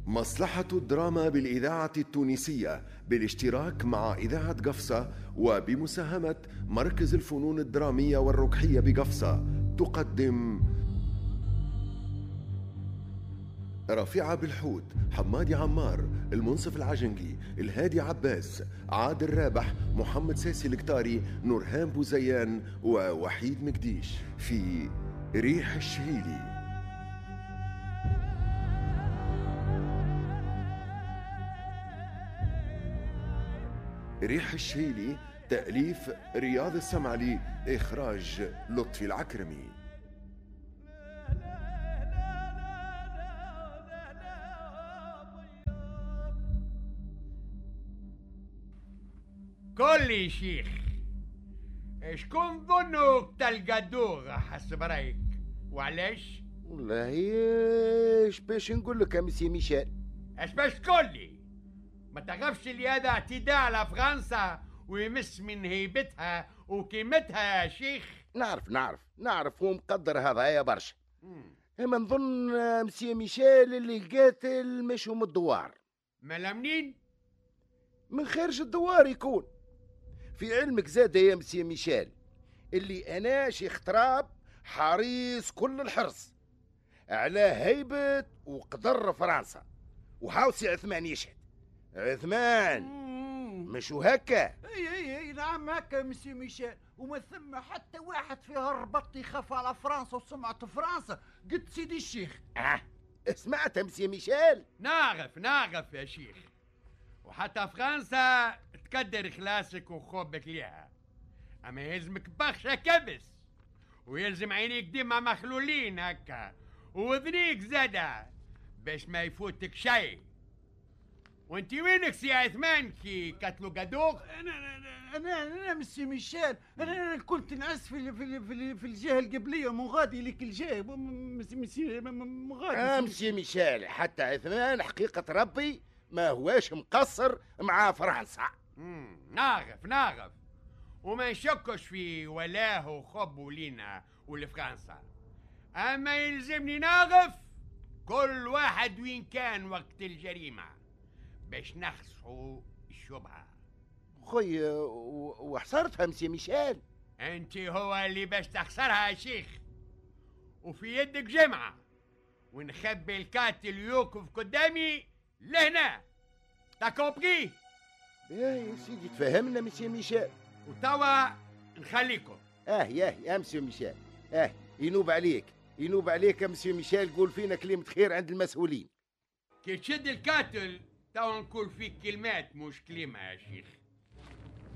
مصلحة الدراما بالإذاعة التونسية بالاشتراك مع إذاعة قفصة وبمساهمة مركز الفنون الدرامية والركحية بقفصة تقدم رفيعة بالحوت، حمادي عمار، المنصف العجنقي، الهادي عباس، عادل رابح، محمد ساسي القطاري، نورهان بوزيان ووحيد مقديش في ريح الشهيلي. ريح الشهيلي تأليف رياض السمعلي، إخراج لطفي العكرمي. قول لي شيخ، شكون ظنك تلقى الدوغ حسب رايك وعلاش؟ والله ايش باش نقول لك يا مسي ميشيل؟ اش باش تقول لي؟ ما تعرفش اللي هذا اعتداء على فرنسا ويمس من هيبتها وقيمتها يا شيخ؟ نعرف ومقدر هذا برشا. اما نظن مسي ميشيل اللي القاتل مش من الدوار. مالا منين؟ من خارج الدوار يكون. في علمك زاد يا مسي ميشيل اللي انا شيخ تراب حريص كل الحرص على هيبة وقدر فرنسا، وحاوسي عثمان يشهد. عثمان مش هكا؟ اي نعم هكا مسي ميشيل، وما ثم حتى واحد فيها الربط يخاف على فرنسا وسمعة فرنسا قد سيدي الشيخ. سمعت مسي ميشيل؟ نعرف يا شيخ، وحتى فرنسا تقدر خلاصك وخوبك ليها، اما يلزمك برشا كبس، ويلزم عينيك ديما مخلولين هكا وذنيك زادا باش ما يفوتك شيء. وانتي وينك سي عثمان كي قتلوا قدوغ؟ انا مسي ميشيل، انا كنت نعس في الجهه القبليه مغادي لك الجهه مسي مغادي. مسي ميشيل حتى عثمان حقيقه ربي ما هواش مقصر مع فرنسا. نعرف وما نشكش في ولاه وخبه لينا ولفرنسا، اما يلزمني نعرف كل واحد وين كان وقت الجريمه باش نخصحوا الشبهه. خويا وحصرتها مسي ميشيل؟ انت هو اللي باش تخسرها يا شيخ، وفي يدك جمعه ونخبي القاتل يوقف قدامي لهنا. تا كومبري؟ يا سيدي تفهمنا مسي ميشيل. وتوا نخليكم. يا مسي ميشيل، ينوب عليك يا مسي ميشيل، قول فينا كلمة خير عند المسؤولين. كي تشد القاتل توا نقول فيك كلمات مش كلمة يا شيخ.